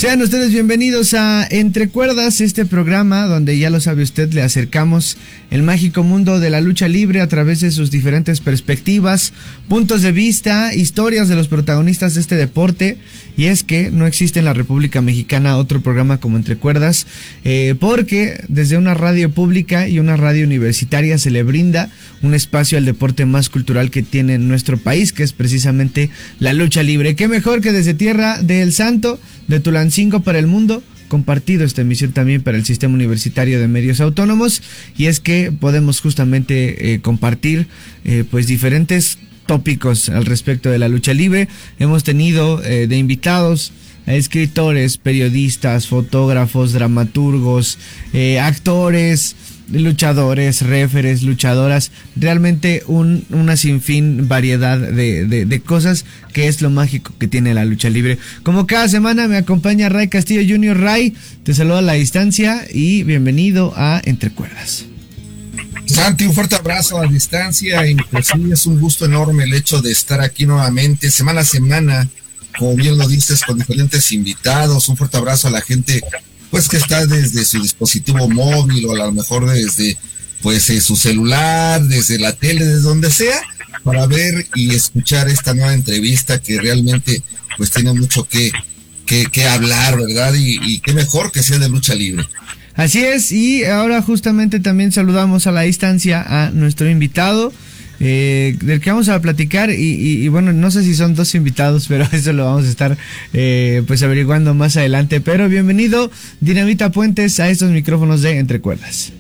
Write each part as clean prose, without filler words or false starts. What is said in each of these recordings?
Sean ustedes bienvenidos a Entre Cuerdas, este programa donde ya lo sabe usted, le acercamos el mágico mundo de la lucha libre a través de sus diferentes perspectivas, puntos de vista, historias de los protagonistas de este deporte. Y es que no existe en la República Mexicana otro programa como Entre Cuerdas, porque desde una radio pública y una radio universitaria se le brinda un espacio al deporte más cultural que tiene nuestro país, que es precisamente la lucha libre. Qué mejor que desde Tierra del Santo, de Tulancingo para el mundo, compartido esta emisión también para el Sistema Universitario de Medios Autónomos, y es que podemos justamente compartir pues diferentes tópicos al respecto de la lucha libre. Hemos tenido de invitados a escritores, periodistas, fotógrafos, dramaturgos, actores, luchadores, referees, luchadoras, realmente una sinfín variedad de cosas, que es lo mágico que tiene la lucha libre. Como cada semana me acompaña Ray Castillo Jr. Ray, te saludo a la distancia y bienvenido a Entre Cuerdas. Santi, un fuerte abrazo a distancia, y pues sí, es un gusto enorme el hecho de estar aquí nuevamente, semana a semana, como bien lo dices, con diferentes invitados. Un fuerte abrazo a la gente pues que está desde su dispositivo móvil, o a lo mejor desde pues su celular, desde la tele, desde donde sea, para ver y escuchar esta nueva entrevista que realmente pues tiene mucho que hablar, ¿verdad? Y qué mejor que sea de lucha libre. Así es, y ahora justamente también saludamos a la distancia a nuestro invitado, del que vamos a platicar, y bueno, no sé si son dos invitados, pero eso lo vamos a estar pues averiguando más adelante. Pero bienvenido, Dinamita Puentes, a estos micrófonos de Entre Cuerdas.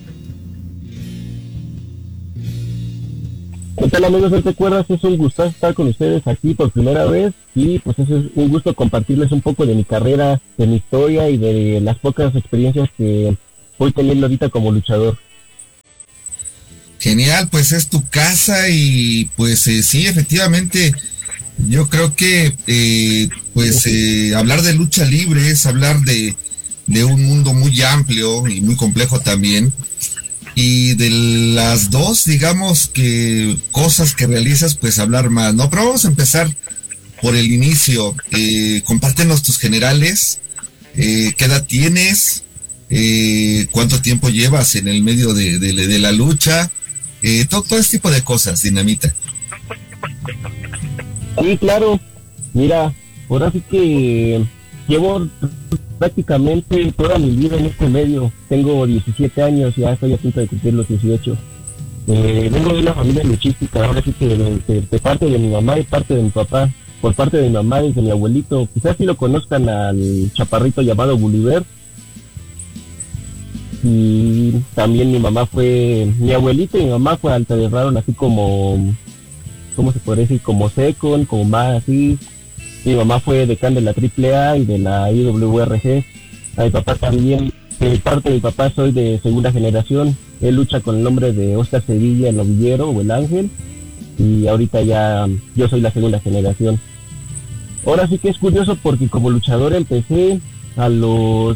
¿Qué tal, amigos de Entre Cuerdas? Es un gusto estar con ustedes aquí por primera vez, y pues es un gusto compartirles un poco de mi carrera, de mi historia y de las pocas experiencias que voy teniendo ahorita como luchador. Genial, pues es tu casa, y pues sí, efectivamente, yo creo que hablar de lucha libre es hablar de un mundo muy amplio y muy complejo también, y de las dos, digamos, que cosas que realizas, pues hablar más, ¿no? Pero vamos a empezar por el inicio. Compártenos tus generales, qué edad tienes, cuánto tiempo llevas en el medio de la lucha. Todo ese tipo de cosas, Dinamita. Sí, claro. Mira, ahora sí que llevo prácticamente toda mi vida en este medio. Tengo 17 años, ya estoy a punto de cumplir los 18. Vengo de una familia luchística, ahora sí que de parte de mi mamá y parte de mi papá. Por parte de mi mamá, desde mi abuelito, quizás sí lo conozcan al chaparrito llamado Gulliver. Y también mi abuelita y mi mamá alternaron así como, ¿cómo se podría decir? Como second, como más así. Mi mamá fue decán de la AAA y de la IWRG. A mi papá también, de parte de mi papá soy de segunda generación. Él lucha con el nombre de Oscar Sevilla, el novillero o el ángel. Y ahorita ya yo soy la segunda generación. Ahora sí que es curioso porque como luchador empecé a los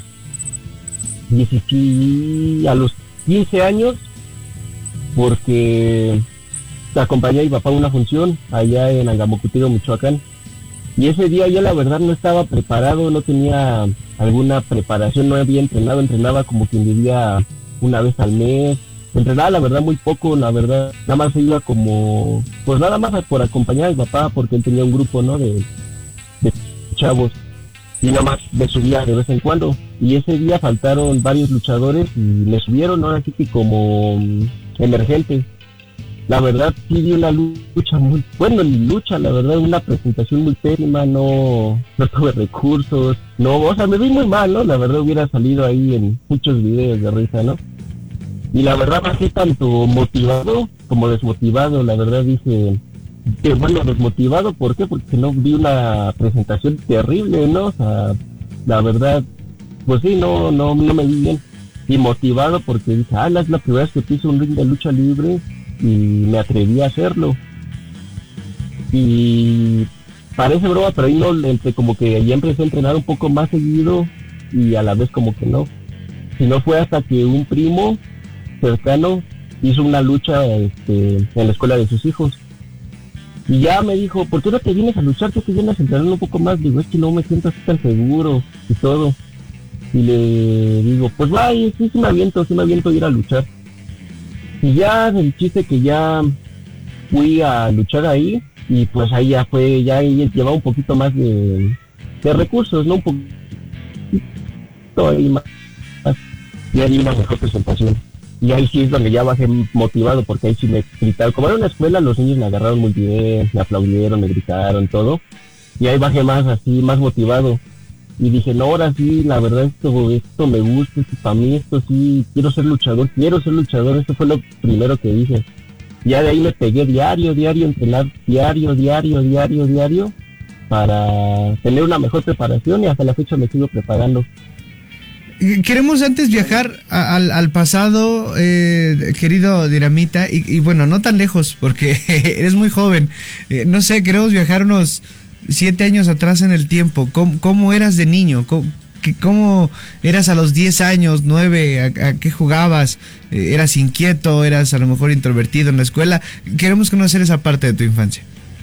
15 años, porque acompañé a mi papá a una función allá en Angamocutiro, Michoacán, y ese día yo la verdad no estaba preparado, no tenía alguna preparación, no había entrenado, entrenaba como quien diría una vez al mes, entrenaba la verdad muy poco, la verdad, nada más iba como, pues nada más por acompañar a mi papá, porque él tenía un grupo, ¿no?, de chavos, y nada más me subía de vez en cuando. Y ese día faltaron varios luchadores y me subieron, ahora sí que como emergente. La verdad sí di una lucha muy, bueno, en lucha, la verdad, una presentación muy pésima, no tuve recursos, o sea, me vi muy mal, ¿no? La verdad hubiera salido ahí en muchos videos de risa, ¿no? Y la verdad bajé tanto motivado como desmotivado, la verdad dije que bueno, desmotivado, ¿por qué? Porque no vi una presentación terrible, ¿no? O sea, la verdad, pues sí, no me vi bien. Y motivado porque dije, es la primera vez que piso un ring de lucha libre y me atreví a hacerlo. Y parece broma, pero ahí no, entre como que ya empecé a entrenar un poco más seguido y a la vez como que no. Si no fue hasta que un primo cercano hizo una lucha en la escuela de sus hijos. Y ya me dijo, ¿por qué no te vienes a luchar? ¿Tú te vienes a entrenar un poco más? Digo, es que no me siento así tan seguro y todo. Y le digo, pues va, y sí me aviento a ir a luchar. Y ya el chiste que ya fui a luchar ahí, y pues ahí ya fue, ya ahí llevaba un poquito más de recursos, ¿no? Un poquito ahí más, y ahí una mejor presentación. Y ahí sí es donde ya bajé motivado, porque ahí sí me gritaron. Como era una escuela, los niños me agarraron muy bien, me aplaudieron, me gritaron, todo. Y ahí bajé más así, más motivado. Y dije, no, ahora sí, la verdad esto me gusta, esto para mí, esto sí, quiero ser luchador, esto fue lo primero que dije. Ya de ahí me pegué diario, entrenar diario, para tener una mejor preparación, y hasta la fecha me sigo preparando. Queremos antes viajar al pasado, querido Dinamita, y bueno, no tan lejos, porque eres muy joven. No sé, queremos viajar unos 7 años atrás en el tiempo. ¿Cómo eras de niño? ¿Cómo eras a los 10 años, 9? ¿A qué jugabas? ¿Eras inquieto? ¿Eras a lo mejor introvertido en la escuela? Queremos conocer esa parte de tu infancia.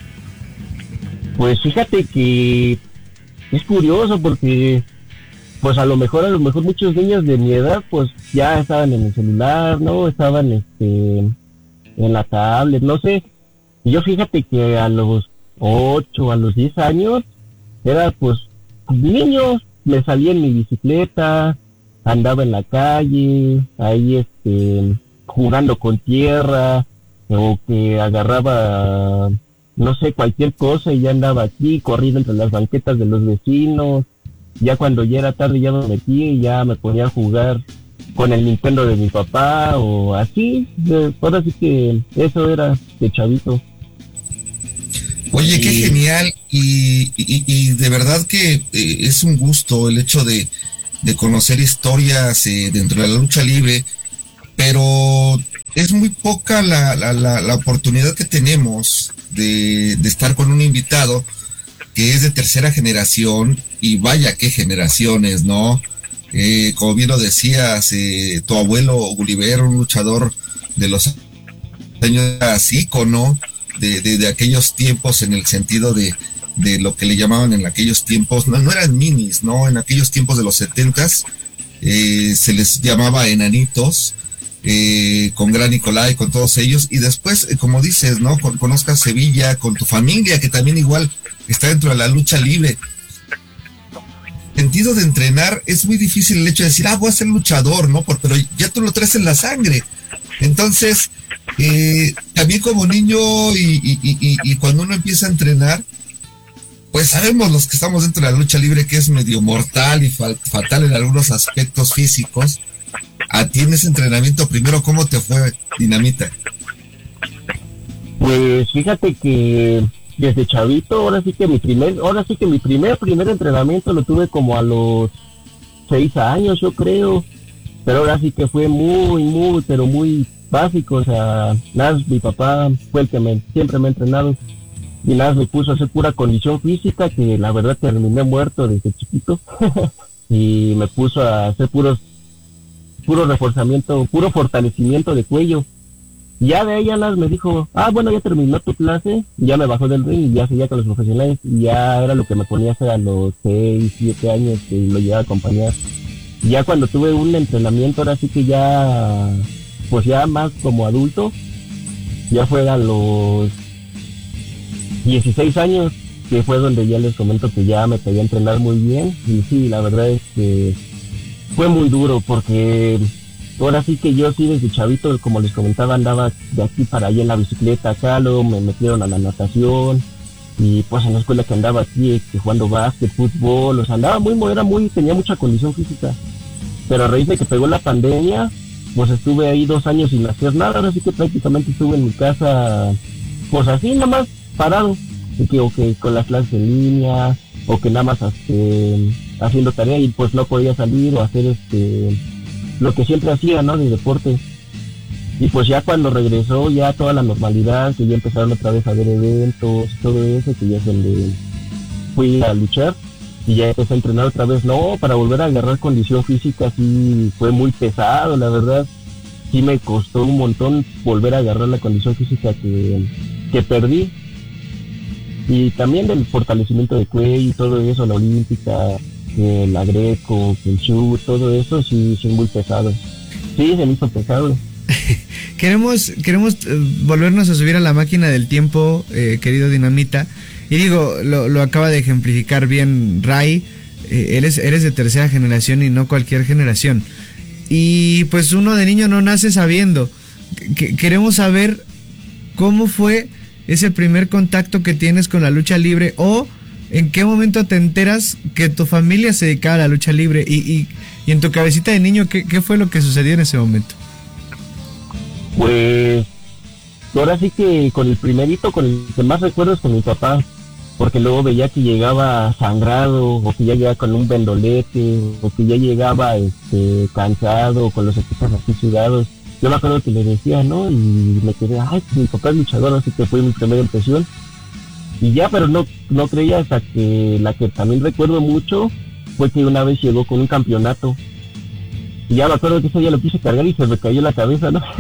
Pues fíjate que es curioso, porque pues a lo mejor muchos niños de mi edad pues ya estaban en el celular, ¿no? Estaban en la tablet, no sé. Y yo fíjate que a los 8, a los 10 años era pues niño, me salía en mi bicicleta, andaba en la calle, ahí jugando con tierra, o que agarraba, no sé, cualquier cosa, y ya andaba aquí corriendo entre las banquetas de los vecinos. Ya cuando ya era tarde ya me metí y ya me ponía a jugar con el Nintendo de mi papá o así. Ahora sí que eso era de chavito. Oye, qué genial, y de verdad que es un gusto el hecho de conocer historias dentro de la lucha libre, pero es muy poca la oportunidad que tenemos de estar con un invitado que es de tercera generación, y vaya qué generaciones, ¿no? Como bien lo decías, tu abuelo Gulliver, un luchador de los años ícono de aquellos tiempos, en el sentido de lo que le llamaban en aquellos tiempos, no eran minis, ¿no? En aquellos tiempos de los 70s se les llamaba enanitos, con Gran Nicolai, con todos ellos, y después, como dices, ¿no? Con Oscar Sevilla, con tu familia, que también igual está dentro de la lucha libre. Sentido de entrenar, es muy difícil el hecho de decir, voy a ser luchador, ¿no? Pero ya tú lo traes en la sangre. Entonces, también como niño y cuando uno empieza a entrenar, pues sabemos los que estamos dentro de la lucha libre que es medio mortal y fatal en algunos aspectos físicos. A ti en ese entrenamiento primero, ¿cómo te fue, Dinamita? Pues fíjate que desde chavito, ahora sí que mi primer entrenamiento lo tuve como a los 6 años, yo creo. Pero ahora sí que fue pero muy básico. O sea, nada, mi papá fue el que siempre me ha entrenado, y nada, me puso a hacer pura condición física, que la verdad terminé muerto desde chiquito. Y me puso a hacer puro reforzamiento, puro fortalecimiento de cuello. Ya de ahí me dijo, bueno, ya terminó tu clase, ya me bajó del ring y ya seguía con los profesionales, y ya era lo que me ponía a hacer a los 6, 7 años que lo llevaba a acompañar. Y ya cuando tuve un entrenamiento, ahora sí que ya, pues ya más como adulto, ya fue a los 16 años, que fue donde ya les comento que ya me pegué a entrenar muy bien. Y sí, la verdad es que fue muy duro, porque ahora sí que yo sí desde chavito, como les comentaba, andaba de aquí para allá en la bicicleta, acá luego me metieron a la natación, y pues en la escuela que andaba aquí, jugando básquet, fútbol, o sea, tenía mucha condición física. Pero a raíz de que pegó la pandemia, pues estuve ahí 2 años sin hacer nada. Ahora sí que prácticamente estuve en mi casa, pues así nada más parado, o que con las clases en línea, o que nada más haciendo tarea, y pues no podía salir o hacer lo que siempre hacía, ¿no? De deporte. Y pues ya cuando regresó ya toda la normalidad, que ya empezaron otra vez a haber eventos, todo eso, que ya es donde fui a luchar, y ya empecé a entrenar otra vez. No, para volver a agarrar condición física sí fue muy pesado, la verdad. Sí me costó un montón volver a agarrar la condición física que perdí. Y también del fortalecimiento de cuello y todo eso, la olímpica, la greco, el shoot, todo eso sí es muy pesado. Sí, se me hizo pesado. Queremos volvernos a subir a la máquina del tiempo, querido Dinamita. Y digo, lo acaba de ejemplificar bien Ray. Eres de tercera generación y no cualquier generación. Y pues uno de niño no nace sabiendo. Queremos saber cómo fue ese primer contacto que tienes con la lucha libre, o en qué momento te enteras que tu familia se dedicaba a la lucha libre, y en tu cabecita de niño, ¿qué fue lo que sucedió en ese momento? Pues ahora sí que con el que más recuerdo es con mi papá, porque luego veía que llegaba sangrado, o que ya llegaba con un vendolete, o que ya llegaba cansado, con los equipos así sudados. Yo me acuerdo que le decía, ¿no? Y me quedé, pues mi papá es luchador, así que fue mi primera impresión. Y ya, pero no creía, hasta que la que también recuerdo mucho fue que una vez llegó con un campeonato. Y ya me acuerdo que ese día lo quise cargar y se me cayó la cabeza, ¿no?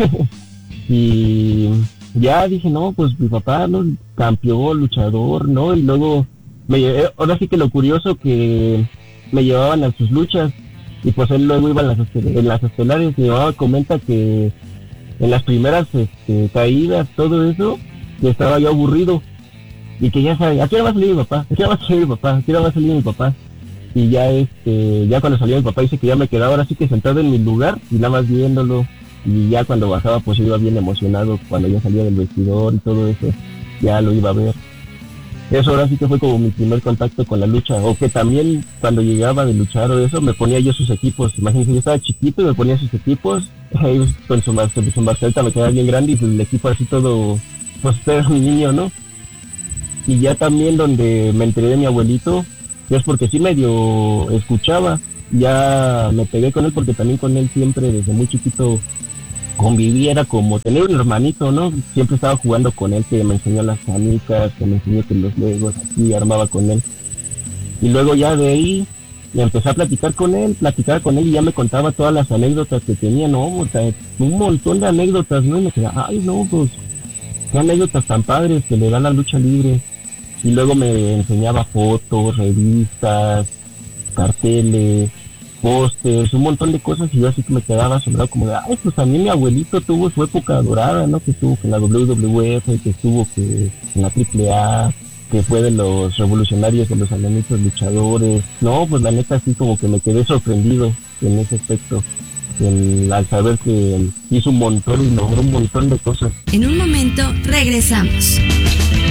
Y ya dije, no, pues mi papá, ¿no? Campeón, luchador, ¿no? Y luego, ahora sí que lo curioso que me llevaban a sus luchas. Y pues él luego iba en las estelares, y mi mamá comenta que en las primeras caídas, todo eso, que estaba yo aburrido. Y que ya sabía, ¿a qué hora va a salir mi papá? ¿A qué hora va a salir mi papá? ¿A qué hora va a salir mi papá? Y ya ya cuando salió mi papá, dice que ya me quedaba ahora sí que sentado en mi lugar y nada más viéndolo. Y ya cuando bajaba, pues iba bien emocionado cuando ya salía del vestidor y todo eso, ya lo iba a ver. Eso ahora sí que fue como mi primer contacto con la lucha. O que también cuando llegaba de luchar o eso, me ponía yo sus equipos. Imagínense, yo estaba chiquito y me ponía sus equipos. Ahí con su marcelita me quedaba bien grande, y el equipo así todo, pues era un niño, ¿no? Y ya también donde me enteré de mi abuelito, es porque sí medio escuchaba. Ya me pegué con él porque también con él siempre desde muy chiquito conviví, era como tener un hermanito, ¿no? Siempre estaba jugando con él, que me enseñó las canicas, que me enseñó que los legos, así armaba con él. Y luego ya de ahí me empecé a platicaba con él y ya me contaba todas las anécdotas que tenía, ¿no? O sea, un montón de anécdotas, ¿no? Y me quedaba, no, pues, qué anécdotas tan padres que le dan la lucha libre. Y luego me enseñaba fotos, revistas, carteles, pósters, un montón de cosas, y yo así que me quedaba asombrado como de, pues también mi abuelito tuvo su época dorada, ¿no? Que estuvo en la WWF, que estuvo en la AAA, que fue de los revolucionarios, de los alamitos luchadores. No, pues la neta así como que me quedé sorprendido en ese aspecto, al saber que hizo un montón y logró un montón de cosas. En un momento regresamos.